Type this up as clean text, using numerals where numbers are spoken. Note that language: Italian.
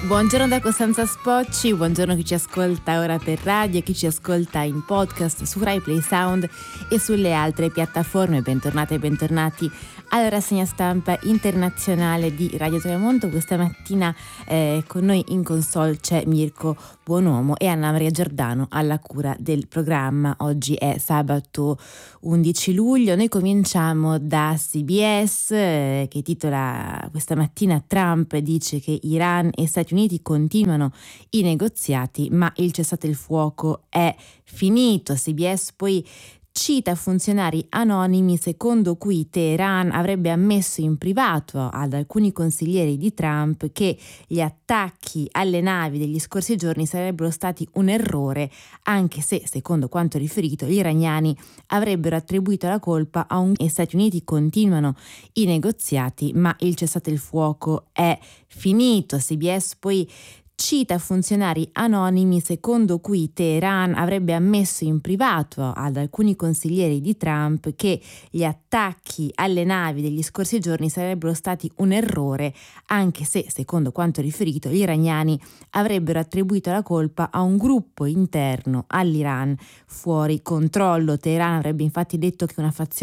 Buongiorno da Costanza Spocci, buongiorno chi ci ascolta ora per radio, chi ci ascolta in podcast su Rai Play Sound e sulle altre piattaforme. Bentornate e bentornati alla rassegna stampa internazionale di Radio Tremonto. Questa mattina con noi in console c'è Mirko Buonuomo e Anna Maria Giordano alla cura del programma. Oggi è sabato 11 luglio, noi cominciamo da CBS che titola questa mattina: Trump dice che Iran e Stati Uniti continuano i negoziati ma il cessate il fuoco è finito. CBS poi cita funzionari anonimi secondo cui Teheran avrebbe ammesso in privato ad alcuni consiglieri di Trump che gli attacchi alle navi degli scorsi giorni sarebbero stati un errore, anche se, secondo quanto riferito, gli iraniani avrebbero attribuito la colpa a un... e Stati Uniti continuano i negoziati, ma il cessate il fuoco è finito. CBS poi cita funzionari anonimi secondo cui Teheran avrebbe ammesso in privato ad alcuni consiglieri di Trump che gli attacchi alle navi degli scorsi giorni sarebbero stati un errore, anche se, secondo quanto riferito, gli iraniani avrebbero attribuito la colpa a un gruppo interno all'Iran fuori controllo. Teheran avrebbe infatti detto che una fazione